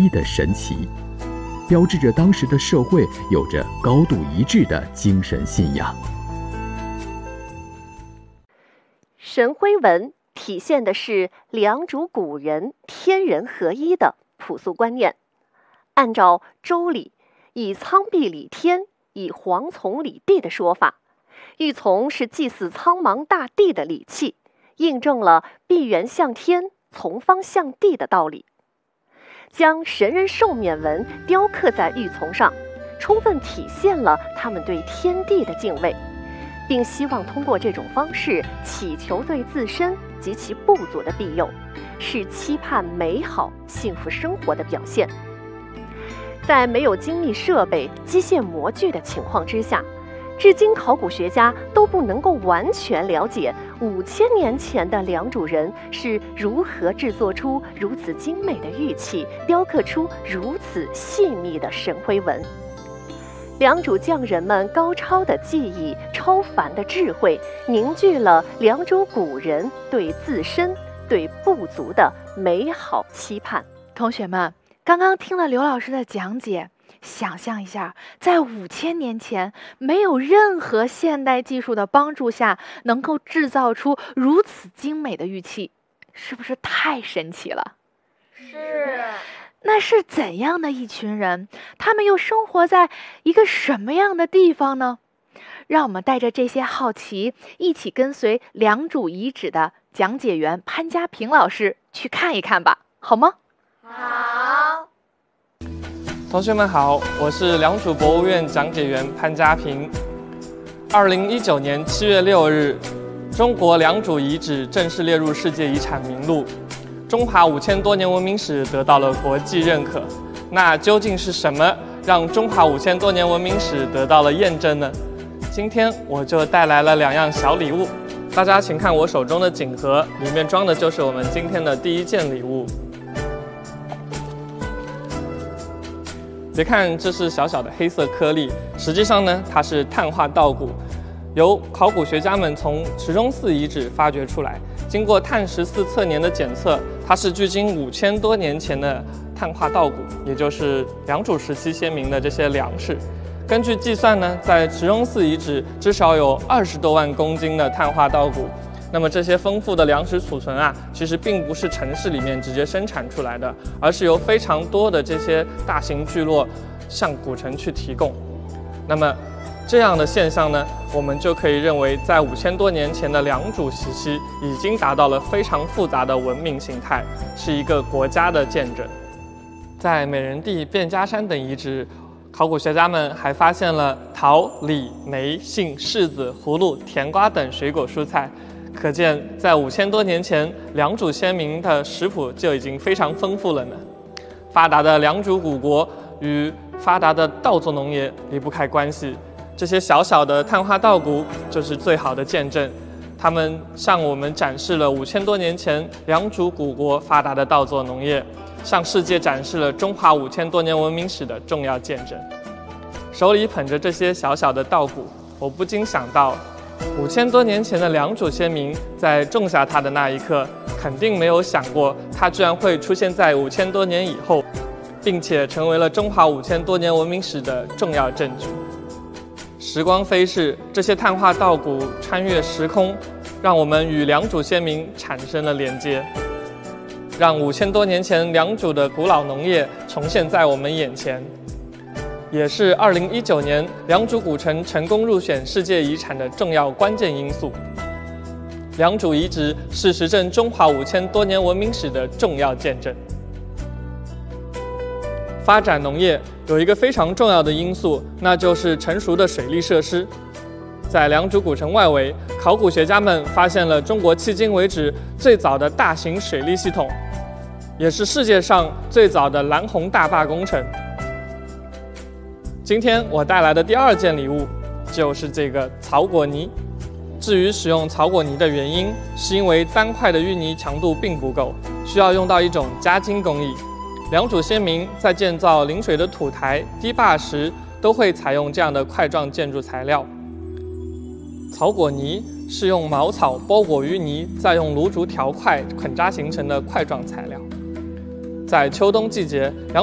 一的神奇，标志着当时的社会有着高度一致的精神信仰。 神徽文体现的是良渚古人天人合一的朴素观念。按照周礼以苍壁理天，以蝗虫理地的说法，玉琮是祭祀苍茫大地的礼器，印证了闭源向天、从方向地的道理。将神人兽面纹雕刻在玉琮上，充分体现了他们对天地的敬畏，并希望通过这种方式祈求对自身及其部族的庇佑，是期盼美好幸福生活的表现。在没有精密设备、机械模具的情况之下，至今考古学家都不能够完全了解5000年前的良渚人是如何制作出如此精美的玉器，雕刻出如此细密的神徽文。良渚匠人们高超的技艺、超凡的智慧，凝聚了良渚古人对自身、对部族的美好期盼。 同学们，刚刚听了刘老师的讲解，想象一下，在5000年前，没有任何现代技术的帮助下，能够制造出如此精美的玉器，是不是太神奇了？ 是。 那是怎样的一群人？他们又生活在一个什么样的地方呢？让我们带着这些好奇，一起跟随良渚遗址的讲解员潘家平老师去看一看吧，好吗？ 好。 同学们好，我是良渚博物院讲解员潘家平。2019年7月6日，中国良渚遗址正式列入世界遗产名录，中华5000多年文明史得到了国际认可。那究竟是什么让中华5000多年文明史得到了验证呢？今天我就带来了2样小礼物，大家请看我手中的锦盒，里面装的就是我们今天的第1件礼物。别看这是小小的黑色颗粒，实际上呢，它是碳化稻谷，由考古学家们从池中寺遗址发掘出来，经过碳14测年的检测，它是距今5000多年前的碳化稻谷，也就是良渚时期先民的这些粮食。根据计算呢，在池中寺遗址至少有20多万公斤的碳化稻谷。那么这些丰富的粮食储存啊，其实并不是城市里面直接生产出来的，而是由非常多的这些大型聚落向古城去提供。那么这样的现象呢，我们就可以认为，在5000多年前的良渚时期已经达到了非常复杂的文明形态，是一个国家的见证。在美人地、卞家山等遗址，考古学家们还发现了桃、李、梅、杏、柿子、葫芦、甜瓜等水果蔬菜。可见，在5000多年前，良渚先民的食谱就已经非常丰富了呢。发达的良渚古国与发达的稻作农业离不开关系，这些小小的碳化稻谷就是最好的见证。他们向我们展示了5000多年前良渚古国发达的稻作农业，向世界展示了中华5000多年文明史的重要见证。手里捧着这些小小的稻谷，我不禁想到，5000多年前的良渚先民在种下它的那一刻，肯定没有想过它居然会出现在5000多年以后，并且成为了中华5000多年文明史的重要证据。时光飞逝，这些碳化稻谷穿越时空，让我们与良渚先民产生了连接，让5000多年前良渚的古老农业重现在我们眼前。也是2019年良渚古城成功入选世界遗产的重要关键因素。良渚遗址是实证中华5000多年文明史的重要见证。发展农业有一个非常重要的因素，那就是成熟的水利设施。在良渚古城外围，考古学家们发现了中国迄今为止最早的大型水利系统，也是世界上最早的蓝洪大坝工程。今天我带来的第2件礼物就是这个草果泥。至于使用草果泥的原因，是因为单块的淤泥强度并不够，需要用到一种加筋工艺。良渚先民在建造临水的土台、堤坝时，都会采用这样的块状建筑材料。草果泥是用茅草包裹淤泥，再用芦竹条块捆扎形成的块状材料。在秋冬季节，良